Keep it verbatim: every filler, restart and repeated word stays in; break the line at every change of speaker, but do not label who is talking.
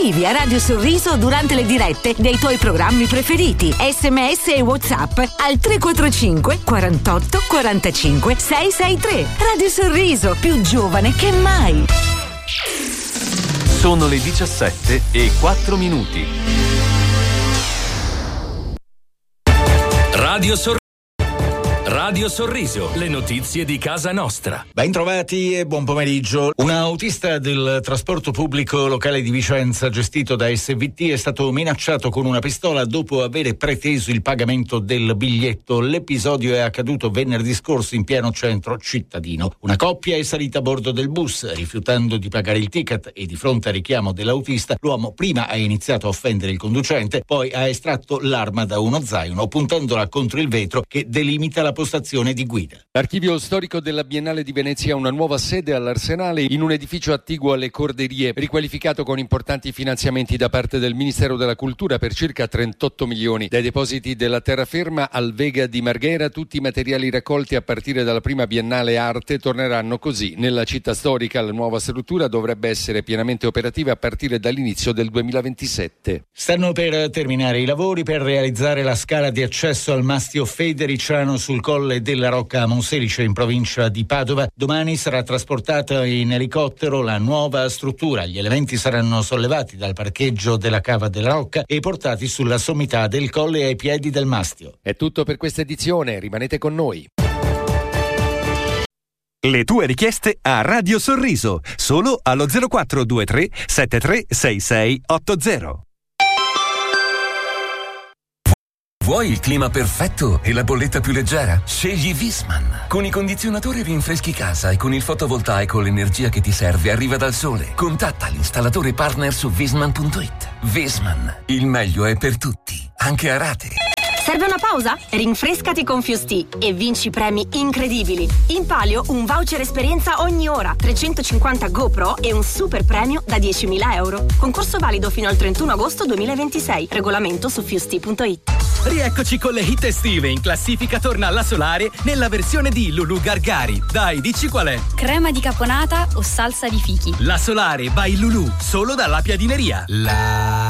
scrivi a Radio Sorriso durante le dirette dei tuoi programmi preferiti. Sms e WhatsApp al tre quattro cinque quarantotto quarantacinque seicentosessantatré. Radio Sorriso, più giovane che mai.
Sono le diciassette e quattro minuti.
Radio Sorriso. Radio Sorriso, le notizie di casa nostra.
Ben trovati e buon pomeriggio. Un autista del trasporto pubblico locale di Vicenza, gestito da S V T, è stato minacciato con una pistola dopo aver preteso il pagamento del biglietto. L'episodio è accaduto venerdì scorso in pieno centro cittadino. Una coppia è salita a bordo del bus, rifiutando di pagare il ticket, e di fronte al richiamo dell'autista, l'uomo prima ha iniziato a offendere il conducente, poi ha estratto l'arma da uno zaino, puntandola contro il vetro che delimita la postazione di guida.
L'archivio storico della Biennale di Venezia ha una nuova sede all'Arsenale in un edificio attiguo alle Corderie, riqualificato con importanti finanziamenti da parte del Ministero della Cultura per circa trentotto milioni. Dai depositi della terraferma al Vega di Marghera, tutti i materiali raccolti a partire dalla prima Biennale Arte torneranno così nella città storica. La nuova struttura dovrebbe essere pienamente operativa a partire dall'inizio del duemilaventisette.
Stanno per terminare i lavori per realizzare la scala di accesso al Mastio Federiciano sul Colle della Rocca a Monselice in provincia di Padova. Domani sarà trasportata in elicottero la nuova struttura. Gli elementi saranno sollevati dal parcheggio della Cava della Rocca e portati sulla sommità del colle ai piedi del Mastio.
È tutto per questa edizione, rimanete con noi.
Le tue richieste a Radio Sorriso, solo allo zero quattro due tre sette tre sei sei otto zero.
Vuoi il clima perfetto e la bolletta più leggera? Scegli Viessmann. Con i condizionatori rinfreschi casa e con il fotovoltaico l'energia che ti serve arriva dal sole. Contatta l'installatore partner su viessmann punto it. Viessmann, il meglio è per tutti, anche a rate.
Serve una pausa? Rinfrescati con Fusti e vinci premi incredibili. In palio un voucher esperienza ogni ora, trecentocinquanta GoPro e un super premio da diecimila euro. Concorso valido fino al trentuno agosto duemilaventisei. Regolamento su fusti punto it.
Rieccoci con le hit estive. In classifica torna la Solare nella versione di Lulu Gargari. Dai, dici qual è?
Crema di caponata o salsa di fichi?
La Solare by Lulu, solo dalla Piadineria. La